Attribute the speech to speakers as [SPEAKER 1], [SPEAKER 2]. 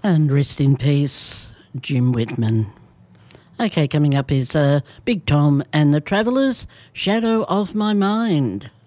[SPEAKER 1] And rest in peace, Jim Whitman. Okay, coming up is Big Tom and the Travellers, Shadow of My Mind.